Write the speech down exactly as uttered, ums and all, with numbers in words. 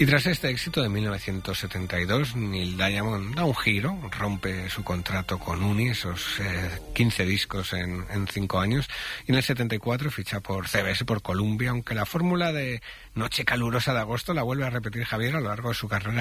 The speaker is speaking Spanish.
Y tras este éxito de mil novecientos setenta y dos, Neil Diamond da un giro, rompe su contrato con Uni, esos eh, quince discos en, en cinco años, y en el setenta y cuatro ficha por C B S, por Columbia, aunque la fórmula de Noche calurosa de agosto la vuelve a repetir Javier a lo largo de su carrera